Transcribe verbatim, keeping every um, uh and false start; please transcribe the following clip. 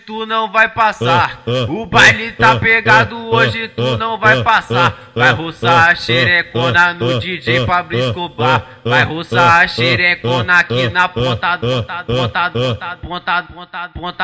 tu não vai passar. O baile tá pegado hoje, tu não vai passar. Vai roçar a xerecona no D J Pablo Escobar. Vai roçar a xerecona aqui na ponta, ponta, ponta, ponta, ponta, ponta, ponta.